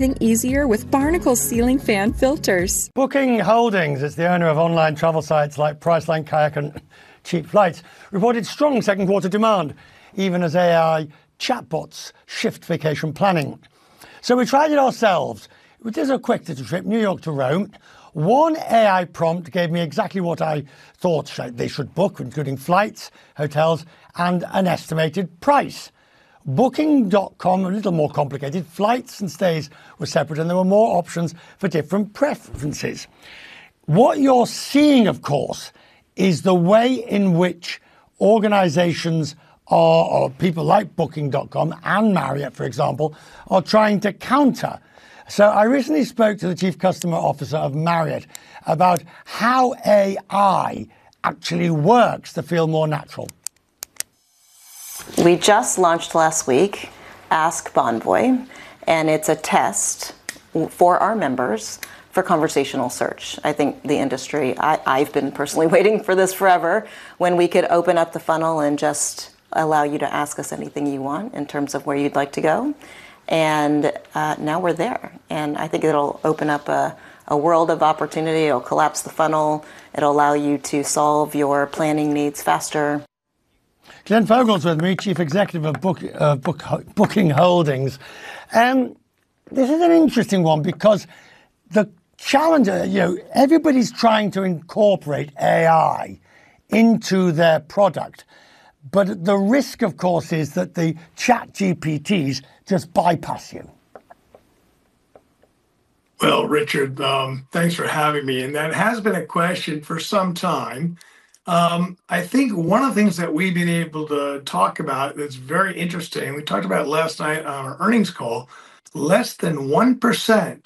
everything easier with Barnacle ceiling fan filters. Booking Holdings is the owner of online travel sites like Priceline, Kayak and Cheap Flights, reported strong second quarter demand, even as AI chatbots shift vacation planning. So we tried it ourselves. It is a quick little trip, New York to Rome. One AI prompt gave me exactly what I thought they should book, including flights, hotels, and an estimated price. Booking.com, a little more complicated. Flights and stays were separate, and there were more options for different preferences. What you're seeing, of course, is the way in which organizations or people like Booking.com and Marriott, for example, are trying to counter. So I recently spoke to the Chief Customer Officer of Marriott about how AI actually works to feel more natural. We just launched last week Ask Bonvoy, and it's a test for our members for conversational search. I think the industry, I've been personally waiting for this forever, when we could open up the funnel and just allow you to ask us anything you want in terms of where you'd like to go. And now we're there. And I think it'll open up a world of opportunity. It'll collapse the funnel. It'll allow you to solve your planning needs faster. Glenn Fogle's with me, Chief Executive of Booking Holdings. This is an interesting one because the challenge, everybody's trying to incorporate AI into their product. But the risk, of course, is that the chat GPTs just bypass you. Well, Richard, thanks for having me. And that has been a question for some time. I think one of the things that we've been able to talk about that's very interesting, we talked about it last night on our earnings call, less than 1%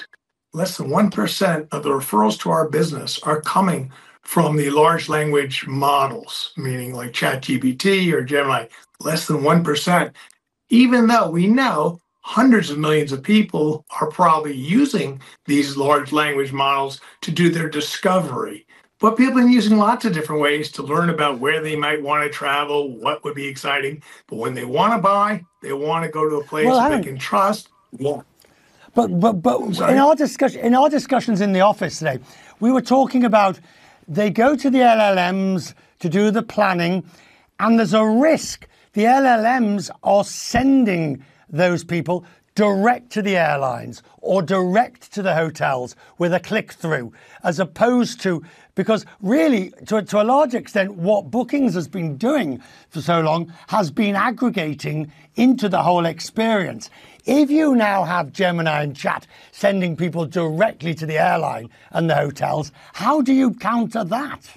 of the referrals to our business are coming from the large language models, meaning like ChatGPT or Gemini, less than 1%, even though we know hundreds of millions of people are probably using these large language models to do their discovery. But people have been using lots of different ways to learn about where they might want to travel, what would be exciting. But when they want to buy, they want to go to a place that they can trust. Yeah. But in our discussions in the office today, we were talking about they go to the LLMs to do the planning, and there's a risk the LLMs are sending those people direct to the airlines or direct to the hotels with a click-through, as opposed to, because really, to a large extent, what Bookings has been doing for so long has been aggregating into the whole experience. If you now have Gemini and Chat sending people directly to the airline and the hotels, how do you counter that?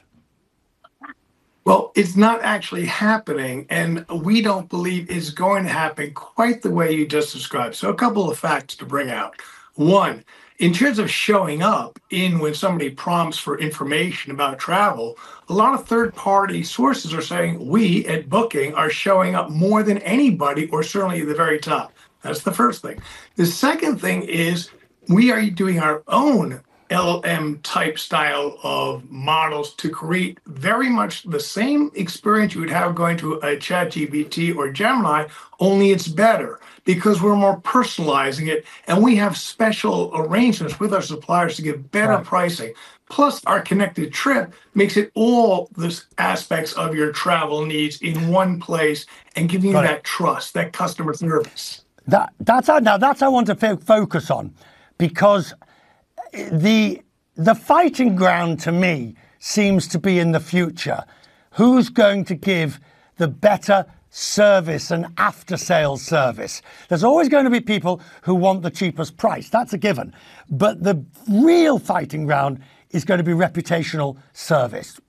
Well, it's not actually happening, and we don't believe it's going to happen quite the way you just described. So a couple of facts to bring out. One, in terms of showing up when somebody prompts for information about travel, a lot of third-party sources are saying we at Booking are showing up more than anybody, or certainly at the very top. That's the first thing. The second thing is we are doing our own LLM type style of models to create very much the same experience you would have going to a ChatGPT or Gemini, only it's better because we're more personalizing it, and we have special arrangements with our suppliers to get better pricing. Plus, our connected trip makes it all the aspects of your travel needs in one place and giving you that trust, that customer service. That's what I want to focus on, because the fighting ground to me seems to be in the future. Who's going to give the better service and after-sales service? There's always going to be people who want the cheapest price. That's a given. But the real fighting ground is going to be reputational service.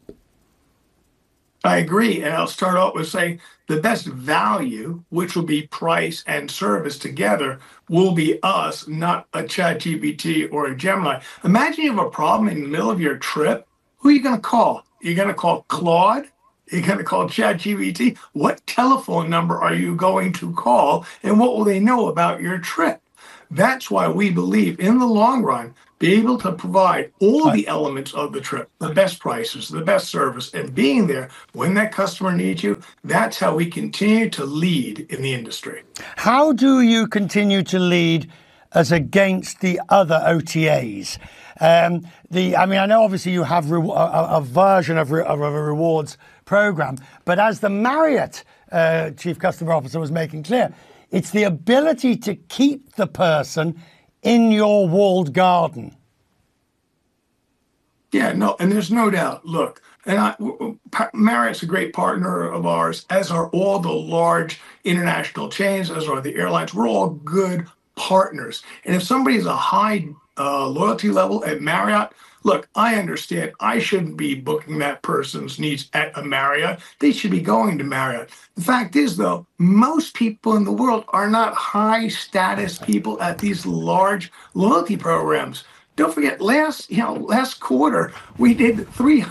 I agree. And I'll start off with saying the best value, which will be price and service together, will be us, not a ChatGPT or a Gemini. Imagine you have a problem in the middle of your trip. Who are you going to call? You're going to call Claude? You're going to call ChatGPT? What telephone number are you going to call? And what will they know about your trip? That's why we believe in the long run, be able to provide all the elements of the trip, the best prices, the best service, and being there when that customer needs you. That's how we continue to lead in the industry. How do you continue to lead as against the other OTAs. I mean, I know obviously you have a version of a rewards program, but as the Marriott Chief Customer Officer was making clear, it's the ability to keep the person in your walled garden. Yeah, no, and there's no doubt. Look, Marriott's a great partner of ours, as are all the large international chains, as are the airlines. We're all good partners. And if somebody's a high loyalty level at Marriott, look, I understand. I shouldn't be booking that person's needs at a Marriott. They should be going to Marriott. The fact is, though, most people in the world are not high status people at these large loyalty programs. Don't forget, last quarter, we did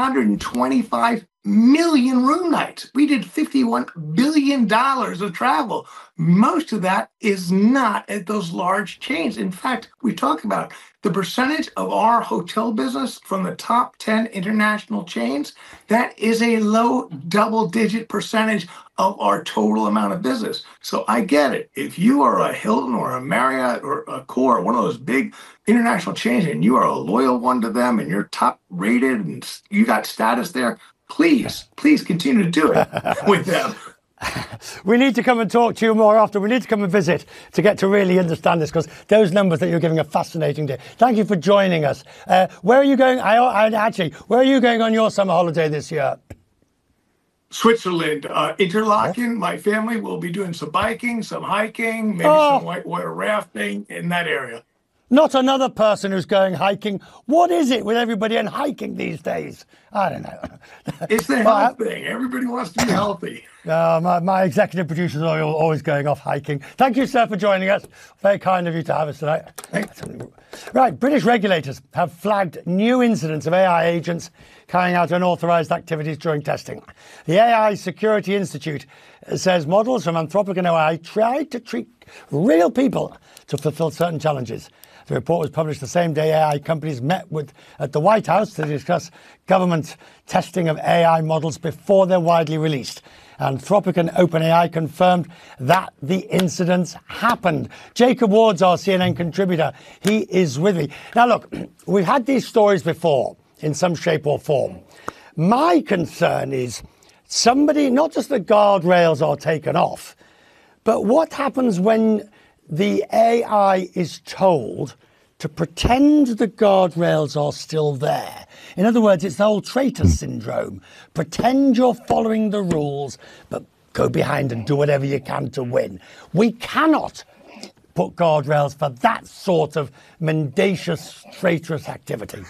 325 million room nights. We did $51 billion of travel. Most of that is not at those large chains. In fact, we talk about the percentage of our hotel business from the top 10 international chains. That is a low double-digit percentage of our total amount of business. So I get it. If you are a Hilton or a Marriott or a Accor, one of those big international chains, and you are a loyal one to them and you're top rated and you got status there, please continue to do it with them. We need to come and talk to you more often. We need to come and visit to get to really understand this, because those numbers that you're giving are fascinating. Thank you for joining us. Where are you going? Where are you going on your summer holiday this year? Switzerland, Interlaken. My family will be doing some biking, some hiking, maybe some whitewater rafting in that area. Not another person who's going hiking. What is it with everybody and hiking these days? I don't know. It's the health thing. Everybody wants to be healthy. My executive producers are always going off hiking. Thank you, sir, for joining us. Very kind of you to have us tonight. Thanks. Right, British regulators have flagged new incidents of AI agents carrying out unauthorized activities during testing. The AI Security Institute says models from Anthropic and AI tried to trick real people to fulfill certain challenges. The report was published the same day AI companies met at the White House to discuss government testing of AI models before they're widely released. Anthropic and OpenAI confirmed that the incidents happened. Jacob Ward's our CNN contributor. He is with me. Now, look, we've had these stories before in some shape or form. My concern is somebody, not just the guardrails are taken off, but what happens when the AI is told to pretend the guardrails are still there. In other words, it's the whole traitor syndrome. Pretend you're following the rules, but go behind and do whatever you can to win. We cannot put guardrails for that sort of mendacious, traitorous activity.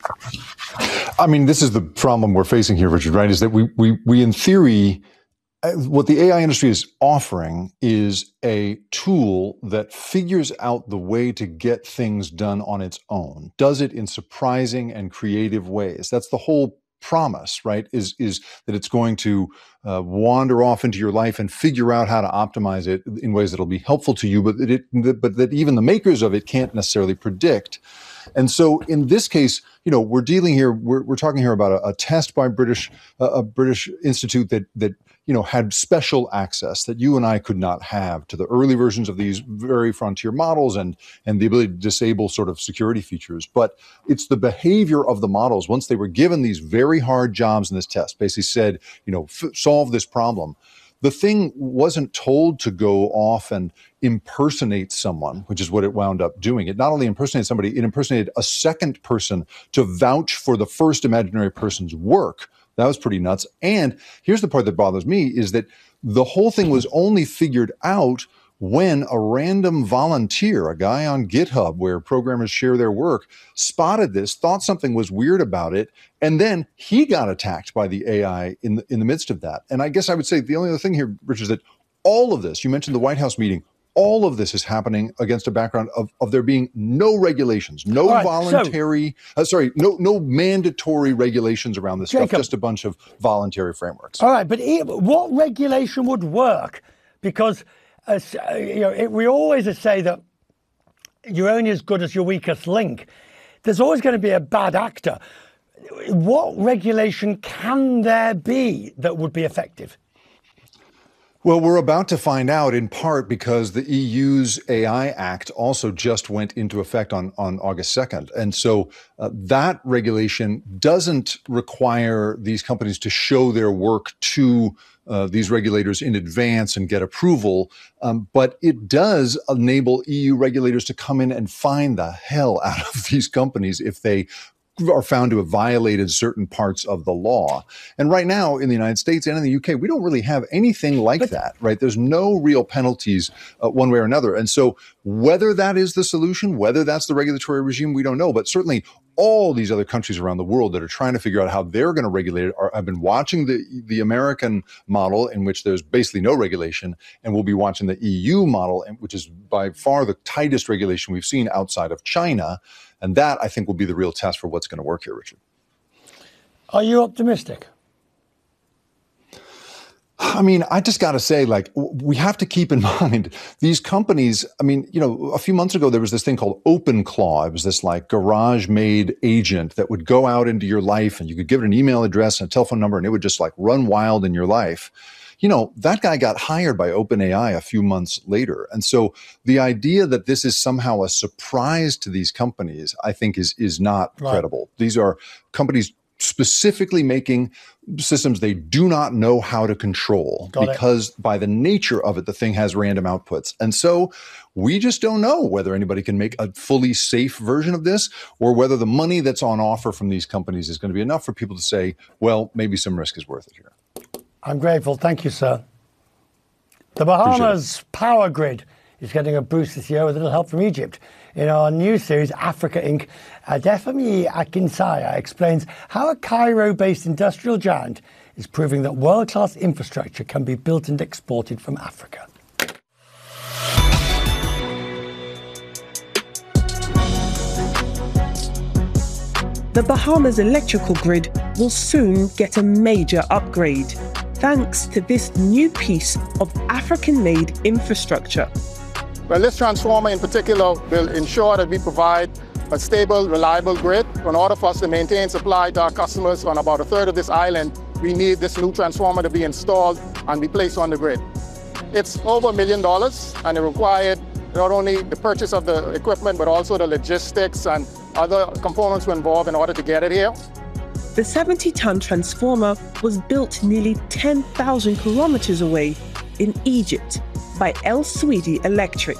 I mean, this is the problem we're facing here, Richard, right? Is that we in theory, what the AI industry is offering is a tool that figures out the way to get things done on its own, does it in surprising and creative ways. That's the whole promise, right? Is that it's going to wander off into your life and figure out how to optimize it in ways that'll be helpful to you, but that even the makers of it can't necessarily predict. And so in this case, we're dealing here, we're talking here about a test by a British institute that had special access that you and I could not have to the early versions of these very frontier models and the ability to disable sort of security features. But it's the behavior of the models once they were given these very hard jobs in this test, basically said, solve this problem. The thing wasn't told to go off and impersonate someone, which is what it wound up doing. It not only impersonated somebody, it impersonated a second person to vouch for the first imaginary person's work. That was pretty nuts. And here's the part that bothers me is that the whole thing was only figured out when a random volunteer, a guy on GitHub where programmers share their work, spotted this, thought something was weird about it, and then he got attacked by the AI in the midst of that. And I guess I would say the only other thing here, Richard, is that all of this, you mentioned the White House meeting, all of this is happening against a background of there being no regulations, no no mandatory regulations around this stuff, just a bunch of voluntary frameworks. All right, but what regulation would work? Because we always say that you're only as good as your weakest link. There's always going to be a bad actor. What regulation can there be that would be effective? Well, we're about to find out, in part because the EU's AI Act also just went into effect on August 2nd. And so that regulation doesn't require these companies to show their work to these regulators in advance and get approval. But it does enable EU regulators to come in and find the hell out of these companies if they are found to have violated certain parts of the law. And right now in the United States and in the UK, we don't really have anything like that, right? There's no real penalties one way or another. And so whether that is the solution, whether that's the regulatory regime, we don't know. But certainly all these other countries around the world that are trying to figure out how they're going to regulate it have been watching the American model, in which there's basically no regulation, and we'll be watching the EU model, which is by far the tightest regulation we've seen outside of China. And that, I think, will be the real test for what's going to work here, Richard. Are you optimistic? I mean, I just got to say, like, we have to keep in mind these companies. I mean, you know, a few months ago, there was this thing called OpenClaw. It was this like garage-made agent that would go out into your life, and you could give it an email address and a telephone number, and it would just like run wild in your life. You know, that guy got hired by OpenAI a few months later. And so the idea that this is somehow a surprise to these companies, I think is not credible. These are companies specifically making systems they do not know how to control because by the nature of it, the thing has random outputs. And so we just don't know whether anybody can make a fully safe version of this, or whether the money that's on offer from these companies is going to be enough for people to say, well, maybe some risk is worth it here. I'm grateful. Thank you, sir. The Bahamas power grid is getting a boost this year with a little help from Egypt. In our new series, Africa Inc., Adefemi Akinsanya explains how a Cairo-based industrial giant is proving that world-class infrastructure can be built and exported from Africa. The Bahamas electrical grid will soon get a major upgrade, thanks to this new piece of African-made infrastructure. Well, this transformer in particular will ensure that we provide a stable, reliable grid. In order for us to maintain supply to our customers on about a third of this island, we need this new transformer to be installed and be placed on the grid. It's over $1 million, and it required not only the purchase of the equipment, but also the logistics and other components were involved in order to get it here. The 70-ton transformer was built nearly 10,000 kilometers away in Egypt by El Swedi Electric.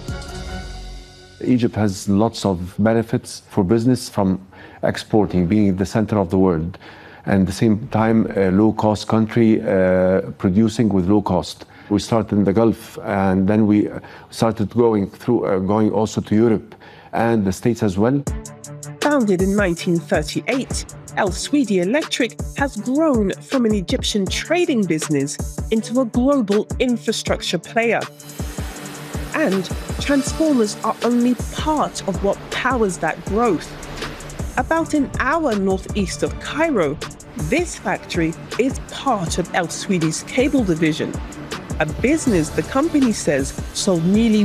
Egypt has lots of benefits for business from exporting, being the center of the world, and at the same time, a low-cost country producing with low cost. We started in the Gulf, and then we started going also to Europe and the States as well. Founded in 1938, El Swedi Electric has grown from an Egyptian trading business into a global infrastructure player. And transformers are only part of what powers that growth. About an hour northeast of Cairo, this factory is part of El Swedi's cable division, a business the company says sold nearly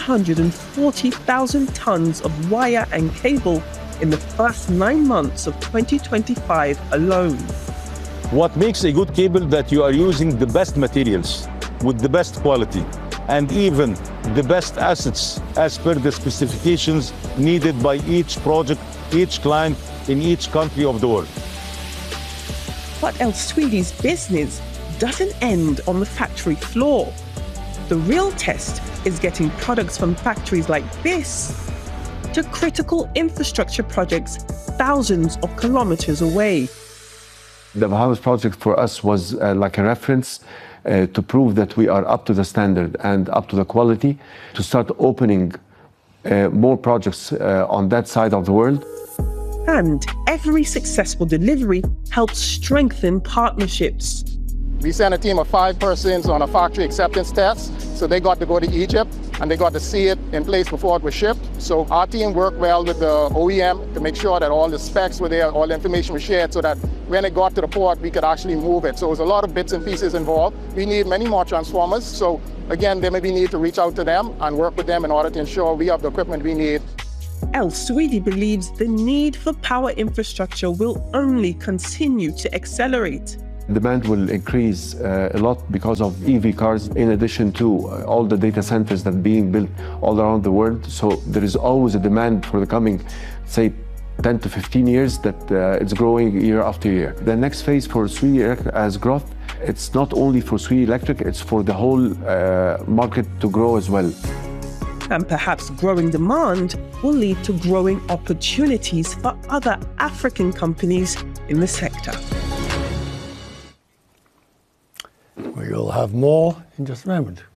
140,000 tons of wire and cable in the first 9 months of 2025 alone. What makes a good cable that you are using the best materials with the best quality and even the best assets as per the specifications needed by each project, each client in each country of the world. But El Swedi's business doesn't end on the factory floor. The real test is getting products from factories like this to critical infrastructure projects thousands of kilometers away. The Bahamas project for us was like a reference to prove that we are up to the standard and up to the quality, to start opening more projects on that side of the world. And every successful delivery helps strengthen partnerships. We sent a team of 5 persons on a factory acceptance test, so they got to go to Egypt and they got to see it in place before it was shipped. So our team worked well with the OEM to make sure that all the specs were there, all the information was shared, so that when it got to the port, we could actually move it. So it was a lot of bits and pieces involved. We need many more transformers. So again, there may be need to reach out to them and work with them in order to ensure we have the equipment we need. El Swedi believes the need for power infrastructure will only continue to accelerate. Demand will increase a lot because of EV cars, in addition to all the data centers that are being built all around the world. So there is always a demand for the coming, say, 10 to 15 years that it's growing year after year. The next phase for Sweden Electric as growth, it's not only for Sweden Electric, it's for the whole market to grow as well. And perhaps growing demand will lead to growing opportunities for other African companies in the sector. We'll have more in just a moment.